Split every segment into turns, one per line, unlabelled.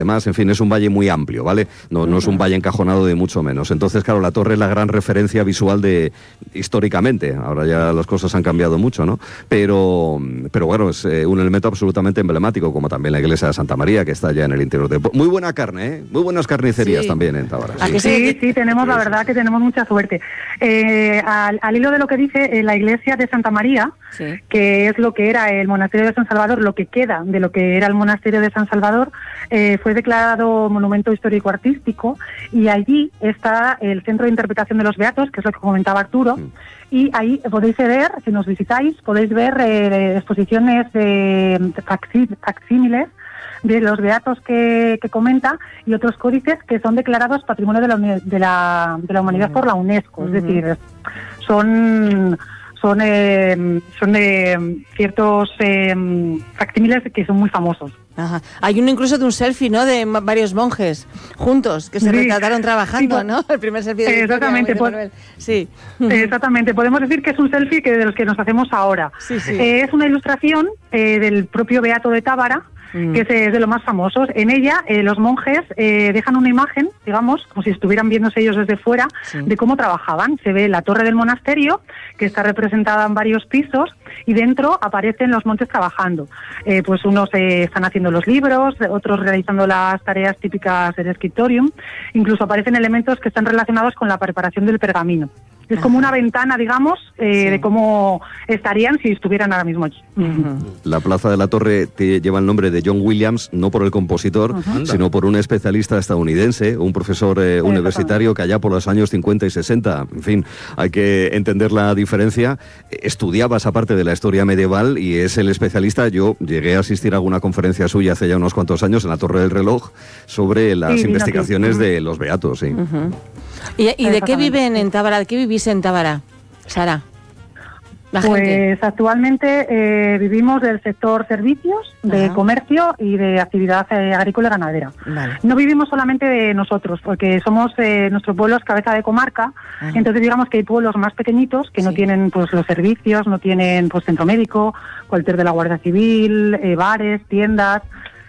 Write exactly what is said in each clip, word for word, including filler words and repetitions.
Además, en fin, es un valle muy amplio, ¿vale? No, no es un valle encajonado de mucho menos. Entonces, claro, la torre es la gran referencia visual de históricamente. Ahora ya las cosas han cambiado mucho, ¿no? Pero, pero bueno, es eh, un elemento absolutamente emblemático, como también la iglesia de Santa María, que está allá en el interior de... Muy buena carne, ¿eh? Muy buenas carnicerías sí. también en Tábara.
Sí, sí, sí, tenemos, la verdad que tenemos mucha suerte. Eh, al, al hilo de lo que dice, eh, la iglesia de Santa María, sí. que es lo que era el monasterio de San Salvador, lo que queda de lo que era el monasterio de San Salvador, eh, fue declarado monumento histórico-artístico, y allí está el centro de interpretación de los beatos, que es lo que comentaba Arturo, mm. y ahí podéis ver, si nos visitáis, podéis ver eh, exposiciones de, de facsímiles de los beatos que, que comenta, y otros códices que son declarados Patrimonio de la, de la, de la Humanidad mm. por la UNESCO, mm-hmm. es decir, son... son eh, son eh, ciertos eh, facsímiles que son muy famosos.
Ajá. Hay uno incluso de un selfie, ¿no?, de varios monjes juntos que se sí. retrataron trabajando, sí, ¿no? El primer selfie de
Exactamente,
por... sí.
Exactamente. Podemos decir que es un selfie que de los que nos hacemos ahora.
Sí, sí.
Eh, es una ilustración eh, del propio Beato de Tábara, mm. que es eh, de los más famosos. En ella, eh, los monjes eh, dejan una imagen, digamos, como si estuvieran viéndose ellos desde fuera, sí. de cómo trabajaban. Se ve la torre del monasterio, que está representada en varios pisos, y dentro aparecen los monjes trabajando. Eh, pues unos eh, están haciendo los libros, otros realizando las tareas típicas del scriptorium, incluso aparecen elementos que están relacionados con la preparación del pergamino. Es como una ventana, digamos, eh, sí. de cómo estarían si estuvieran ahora mismo allí.
Uh-huh. La plaza de la Torre te lleva el nombre de John Williams, no por el compositor, uh-huh. sino por un especialista estadounidense, un profesor eh, universitario que allá por los años cincuenta y sesenta, en fin, hay que entender la diferencia, estudiaba esa parte de la historia medieval y es el especialista. Yo llegué a asistir a alguna conferencia suya hace ya unos cuantos años en la Torre del Reloj sobre las sí, investigaciones uh-huh. de los beatos. Sí.
Uh-huh. ¿Y, y de qué viven en Tábara? ¿De qué vivís en Tábara, Sara? La
pues
gente.
actualmente eh, vivimos del sector servicios, de Ajá. comercio y de actividad eh, agrícola y ganadera. Vale. No vivimos solamente de nosotros, porque somos eh, nuestro pueblo es cabeza de comarca. Ajá. Entonces digamos que hay pueblos más pequeñitos que sí. no tienen pues los servicios, no tienen pues centro médico, cuartel de la Guardia Civil, eh, bares, tiendas,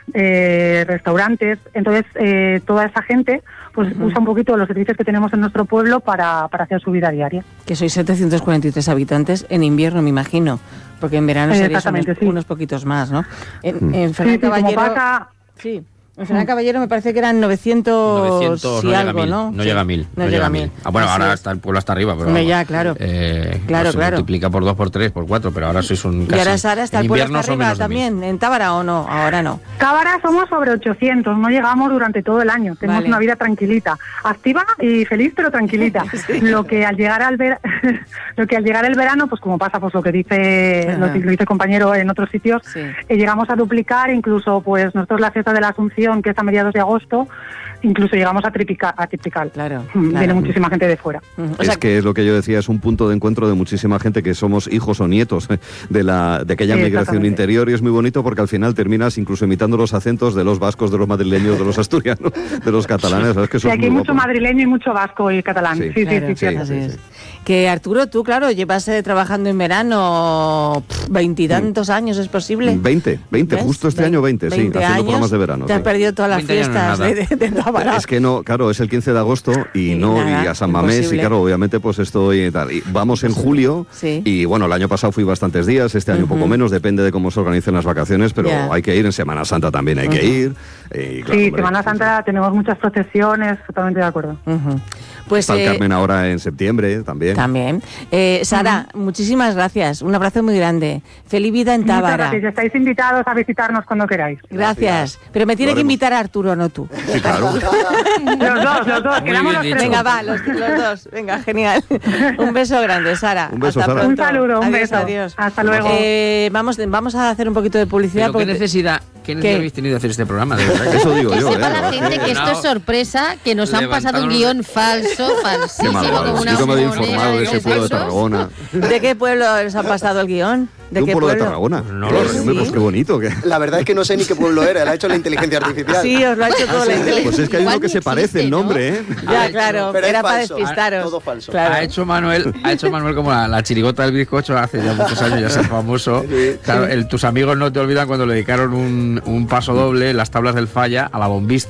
eh, restaurantes. Entonces eh, toda esa gente pues uh-huh. usa un poquito los servicios que tenemos en nuestro pueblo para, para hacer su vida diaria.
Que sois setecientos cuarenta y tres habitantes en invierno, me imagino, porque en verano seréis unos, sí. unos poquitos más, ¿no? En,
mm.
en Fernández
sí, sí,
Caballero...
como pasa...
Sí. En Fernández Caballero me parece que eran novecientos, novecientos
y
no
algo,
llega
¿no?
No
sí.
llega
a mil.
No,
no
llega a mil.
Ah, bueno,
Así
ahora
es.
está el pueblo hasta arriba, pero
Hombre,
vamos,
ya, claro.
Eh,
claro,
no se
claro.
multiplica por dos, por tres, por cuatro, pero ahora sois un casi...
¿Y ahora, Sara, está el pueblo hasta arriba también,
mil.
en Tábara o no? Ahora no.
Tábara somos sobre ochocientos, no llegamos durante todo el año. Tenemos vale. una vida tranquilita, activa y feliz, pero tranquilita. sí. Lo que al llegar al ver... lo que al llegar el verano, pues como pasa, pues lo que dice lo, lo dice el compañero en otros sitios, sí. eh, llegamos a duplicar, incluso pues nosotros la fiesta de la Asunción, que es a mediados de agosto, incluso llegamos a triplicar, a triplicar.
Claro,
Viene
claro.
muchísima gente de fuera.
Uh-huh. O sea, es que es lo que yo decía, es un punto de encuentro de muchísima gente que somos hijos o nietos de la de aquella sí, migración interior, y es muy bonito porque al final terminas incluso imitando los acentos de los vascos, de los madrileños, de los asturianos, de los catalanes. ¿Sabes? Que
sí, aquí hay mucho guapo. Madrileño y mucho vasco y catalán. Sí, sí,
claro,
sí, sí, sí,
así
sí,
es. Que Arturo, tú, claro, llevas eh, trabajando en verano veintitantos mm. años, ¿es posible?
Veinte, veinte, ¿ves? Justo este veinte, año veinte, sí, haciendo años, programas de verano.
Te has
sí.
perdido todas las fiestas de, de, de Tábara.
Es que no, claro, es el quince de agosto y, y no, nada, y a San Mamés, imposible. Y claro, obviamente pues estoy y tal. Y vamos en julio, sí. y bueno, el año pasado fui bastantes días, este año uh-huh. un poco menos, depende de cómo se organicen las vacaciones, pero yeah. hay que ir, en Semana Santa también hay uh-huh. que ir. Y, claro,
sí,
hombre,
Semana Santa sí. tenemos muchas procesiones, totalmente de acuerdo.
Uh-huh. Pues,
Está el
eh,
Carmen ahora en septiembre también.
También. Eh, Sara, uh-huh. muchísimas gracias. Un abrazo muy grande. Feliz vida en Tábara.
Muchas gracias. Estáis invitados a visitarnos cuando queráis.
Gracias. gracias. Pero me tiene que invitar a Arturo, no tú.
Sí, claro.
los dos, los dos. Quedamos los tres.
Venga, va, los, los dos. Venga, genial. Un beso grande, Sara.
Un beso,
Hasta
Sara.
pronto.
Un saludo, un
adiós,
beso.
Adiós.
Hasta luego.
Eh, vamos, vamos a hacer un poquito de publicidad.
Pero
porque...
¿Qué necesidad? ¿Qué necesidad habéis tenido de hacer este programa? De verdad,
eso digo
que
yo.
sepa
eh,
la gente que esto es sorpresa, que nos han pasado un guión falso, falsísimo, como una
Yo me había informado de ese pueblo de Tarragona.
¿De qué pueblo les ha pasado el guión?
¿De, ¿De qué un pueblo, pueblo de Tarragona?
No lo sé.
¿Sí? Pues qué bonito. ¿Qué?
La verdad es que no sé ni qué pueblo era, lo ha hecho la inteligencia artificial.
Sí, os lo ha hecho todo la inteligencia.
Pues es que hay uno que se parece el nombre, ¿eh?
Ya, claro,
pero
era
falso,
para despistaros.
Todo falso.
Claro.
Ha hecho Manuel, ha hecho Manuel como la, la chirigota del bizcocho hace ya muchos años, ya es famoso. Sí, claro, sí. El, tus amigos no te olvidan cuando le dedicaron un, un paso doble, las tablas del Falla, a la bombista.